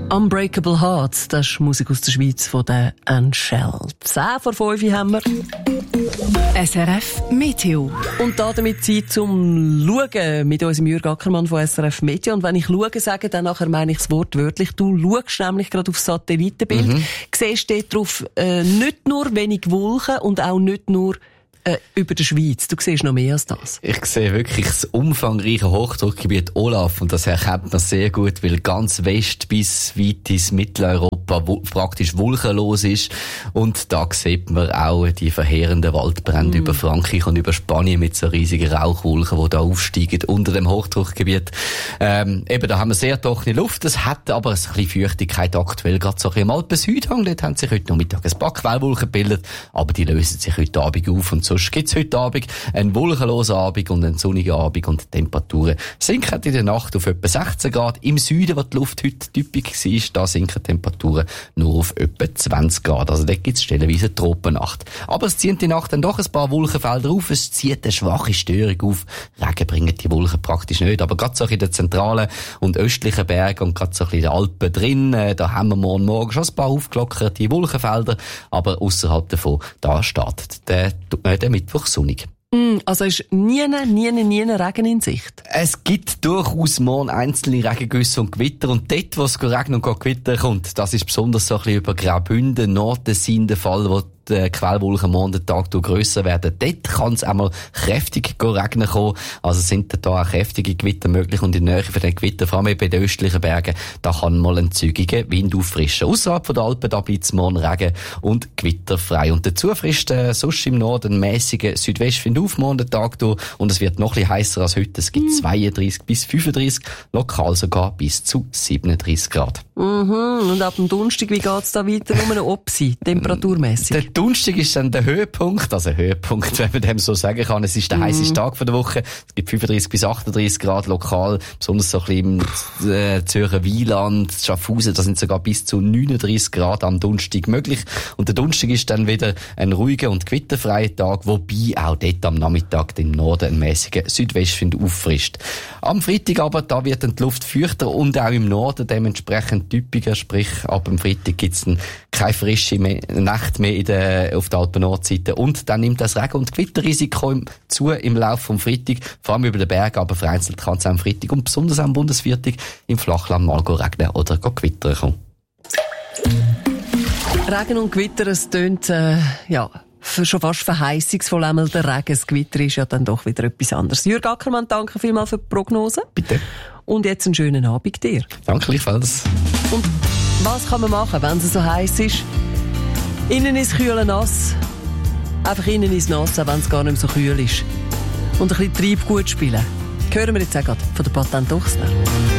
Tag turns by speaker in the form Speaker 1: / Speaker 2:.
Speaker 1: Unbreakable Hearts, das ist Musik aus der Schweiz von den Unshelled. 10:05 haben wir.
Speaker 2: SRF Meteo.
Speaker 1: Und damit Zeit zum Schauen mit unserem Jürg Ackermann von SRF Meteo. Und wenn ich schauen sage, dann nachher meine ich das Wort wörtlich. Du schaust nämlich gerade aufs Satellitenbild. Siehst dort drauf nicht nur wenig Wolken und auch nicht nur über der Schweiz. Du siehst noch mehr als das.
Speaker 3: Ich sehe wirklich das umfangreiche Hochdruckgebiet Olaf und das erkennt man sehr gut, weil ganz West bis weit ins Mitteleuropa praktisch wolkenlos ist und da sieht man auch die verheerenden Waldbrände über Frankreich und über Spanien mit so riesigen Rauchwolken, die da aufsteigen unter dem Hochdruckgebiet. Eben, da haben wir sehr trockene Luft, es hat aber ein bisschen Feuchtigkeit aktuell, gerade so ein bisschen im Alpen-Südhang, dort haben sich heute Nachmittag ein paar Quellwolken gebildet, aber die lösen sich heute Abend auf und sonst gibt's heute Abend einen wolkenlosen Abend und einen sonnigen Abend und die Temperaturen sinken in der Nacht auf etwa 16 Grad. Im Süden, wo die Luft heute typisch war, da sinken die Temperaturen nur auf etwa 20 Grad. Also dort gibt's stellenweise Tropennacht. Aber es zieht die Nacht dann doch ein paar Wolkenfelder auf, es zieht eine schwache Störung auf. Regen bringen die Wolken praktisch nicht, aber gerade so in den zentralen und östlichen Bergen und gerade so in den Alpen drin, da haben wir morgen schon ein paar aufgelockerte Wolkenfelder, aber außerhalb davon, da startet der Mittwoch sonnig.
Speaker 1: Also ist nie Regen in Sicht?
Speaker 3: Es gibt durchaus morgen einzelne Regengüsse und Gewitter und dort, wo es regnen und Gewitter kommt, das ist besonders so ein bisschen über Graubünden, Nordtessin der Fall, wo die Quellwolken morgen Tag grösser werden. Dort kann es einmal kräftig regnen kommen. Also sind da auch kräftige Gewitter möglich und in der Nähe von den Gewittern, vor allem bei den östlichen Bergen, da kann mal ein zügiger Wind auffrischen. Außerhalb von der Alpen, da bleibt es morgen Regen und gewitterfrei. Und dazu frischt sonst im Norden ein mäßiger Südwestwind auf morgen Tag durch und es wird noch ein bisschen heißer als heute. Es gibt 32 bis 35, lokal sogar bis zu 37 Grad.
Speaker 1: Und ab dem Donnerstag, wie geht's da weiter? Nur noch Opsi, temperaturmässig?
Speaker 3: Der Donnerstag ist dann der Höhepunkt, wenn man dem so sagen kann. Es ist der heisseste Tag der Woche. Es gibt 35 bis 38 Grad lokal, besonders so ein bisschen im Zürcher Wieland, Schaffhausen, da sind sogar bis zu 39 Grad am Donnerstag möglich. Und der Donnerstag ist dann wieder ein ruhiger und gewitterfreier Tag, wobei auch dort am Nachmittag im Norden ein mäßiger Südwestwind auffrischt. Am Freitag aber, da wird dann die Luft feuchter und auch im Norden dementsprechend typischer, sprich ab dem Freitag gibt's dann keine frische Nacht mehr auf der Alpen-Nordseite und dann nimmt das Regen- und Gewitterrisiko zu im Laufe vom Freitag, vor allem über den Bergen, aber vereinzelt kann es am Freitag und besonders am Bundesviertag im Flachland mal regnen oder gewittern kommen.
Speaker 1: Regen und Gewitter, es tönt, schon fast verheißungsvoll, einmal der Regen. Das Gewitter ist ja dann doch wieder etwas anderes. Jürg Ackermann, danke vielmals für die Prognose.
Speaker 3: Bitte.
Speaker 1: Und jetzt einen schönen Abend dir.
Speaker 3: Danke gleichfalls.
Speaker 1: Und was kann man machen, wenn es so heiß ist? Innen ist kühl nass. Einfach innen ist nass, auch wenn es gar nicht mehr so kühl ist. Und ein bisschen Treibgut spielen. Hören wir jetzt auch gerade von der Patent Ochsner.